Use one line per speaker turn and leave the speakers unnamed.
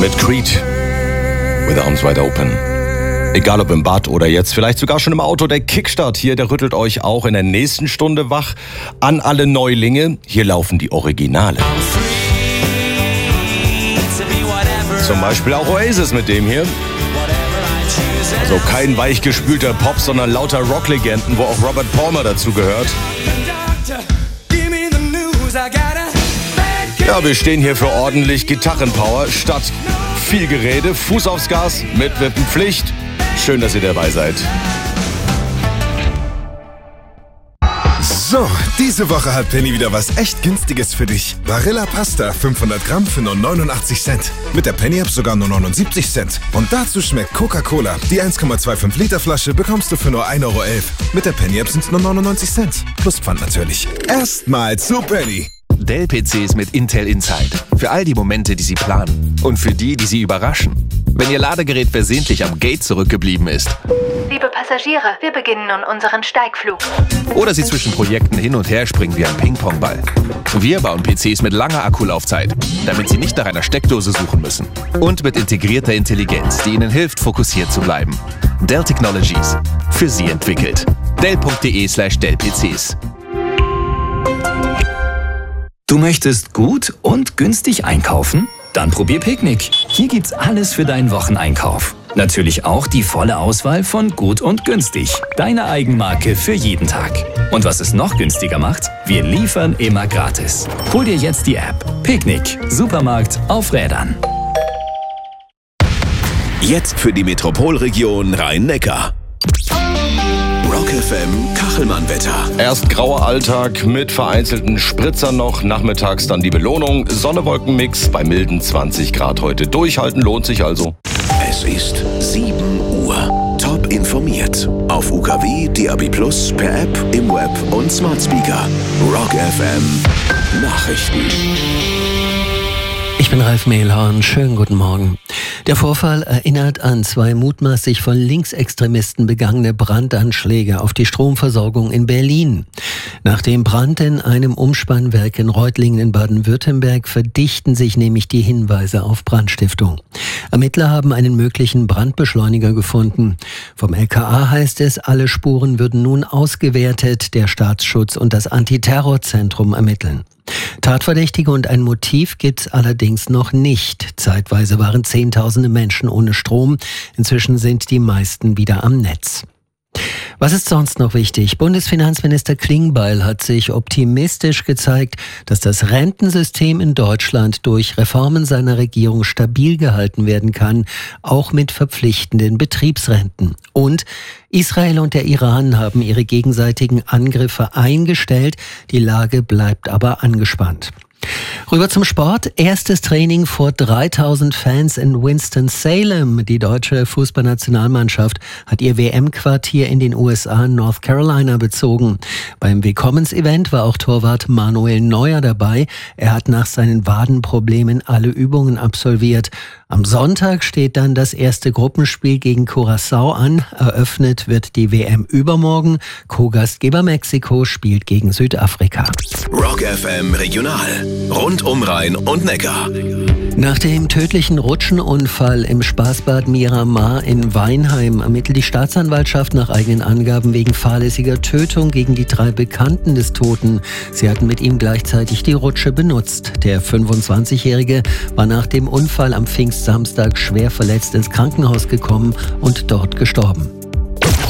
mit Creed with Arms Wide Open. Egal ob im Bad oder jetzt vielleicht sogar schon im Auto, der Kickstart hier, der rüttelt euch auch in der nächsten Stunde wach. An alle Neulinge, hier laufen die Originale. Zum Beispiel auch Oasis mit dem hier. Also kein weichgespülter Pop, sondern lauter Rocklegenden, wo auch Robert Palmer dazu gehört. Ja, wir stehen hier für ordentlich Gitarrenpower statt viel Gerede, Fuß aufs Gas, mitwippen Pflicht. Schön, dass ihr dabei seid.
So, diese Woche hat Penny wieder was echt Günstiges für dich. Barilla Pasta, 500 Gramm für nur 89 Cent. Mit der Penny-App sogar nur 79 Cent. Und dazu schmeckt Coca-Cola. Die 1,25 Liter Flasche bekommst du für nur 1,11 Euro. Mit der Penny-App sind es nur 99 Cent. Plus Pfand natürlich. Erstmal zu Penny.
Dell-PCs mit Intel Inside. Für all die Momente, die Sie planen. Und für die Sie überraschen. Wenn Ihr Ladegerät versehentlich am Gate zurückgeblieben ist.
Liebe Passagiere, wir beginnen nun unseren Steigflug.
Oder Sie zwischen Projekten hin und her springen wie ein Ping-Pong-Ball. Wir bauen PCs mit langer Akkulaufzeit, damit Sie nicht nach einer Steckdose suchen müssen. Und mit integrierter Intelligenz, die Ihnen hilft, fokussiert zu bleiben. Dell Technologies. Für Sie entwickelt. Dell.de/Dell-PCs.
Du möchtest gut und günstig einkaufen? Dann probier Picknick. Hier gibt's alles für deinen Wocheneinkauf. Natürlich auch die volle Auswahl von Gut und Günstig. Deine Eigenmarke für jeden Tag. Und was es noch günstiger macht? Wir liefern immer gratis. Hol dir jetzt die App. Picknick. Supermarkt auf Rädern.
Jetzt für die Metropolregion Rhein-Neckar. Rock FM Kachelmann-Wetter.
Erst grauer Alltag mit vereinzelten Spritzern noch. Nachmittags dann die Belohnung. Sonne-Wolken-Mix bei milden 20 Grad heute. Durchhalten lohnt sich also.
Es ist 7 Uhr. Top informiert. Auf UKW, DAB+, per App, im Web und Smart Speaker. Rock FM Nachrichten.
Ich bin Ralf Mehlhorn. Schönen guten Morgen. Der Vorfall erinnert an 2 mutmaßlich von Linksextremisten begangene Brandanschläge auf die Stromversorgung in Berlin. Nach dem Brand in einem Umspannwerk in Reutlingen in Baden-Württemberg verdichten sich nämlich die Hinweise auf Brandstiftung. Ermittler haben einen möglichen Brandbeschleuniger gefunden. Vom LKA heißt es, alle Spuren würden nun ausgewertet, der Staatsschutz und das Antiterrorzentrum ermitteln. Tatverdächtige und ein Motiv gibt's allerdings noch nicht. Zeitweise waren Zehntausende Menschen ohne Strom. Inzwischen sind die meisten wieder am Netz. Was ist sonst noch wichtig? Bundesfinanzminister Klingbeil hat sich optimistisch gezeigt, dass das Rentensystem in Deutschland durch Reformen seiner Regierung stabil gehalten werden kann, auch mit verpflichtenden Betriebsrenten. Und Israel und der Iran haben ihre gegenseitigen Angriffe eingestellt, die Lage bleibt aber angespannt. Rüber zum Sport. Erstes Training vor 3000 Fans in Winston-Salem. Die deutsche Fußballnationalmannschaft hat ihr WM-Quartier in den USA North Carolina bezogen. Beim Willkommensevent war auch Torwart Manuel Neuer dabei. Er hat nach seinen Wadenproblemen alle Übungen absolviert. Am Sonntag steht dann das erste Gruppenspiel gegen Curaçao an. Eröffnet wird die WM übermorgen. Co-Gastgeber Mexiko spielt gegen Südafrika.
Rock FM Regional. Rund um Rhein und Neckar.
Nach dem tödlichen Rutschenunfall im Spaßbad Miramar in Weinheim ermittelt die Staatsanwaltschaft nach eigenen Angaben wegen fahrlässiger Tötung gegen die 3 Bekannten des Toten. Sie hatten mit ihm gleichzeitig die Rutsche benutzt. Der 25-Jährige war nach dem Unfall am Pfingstsamstag schwer verletzt ins Krankenhaus gekommen und dort gestorben.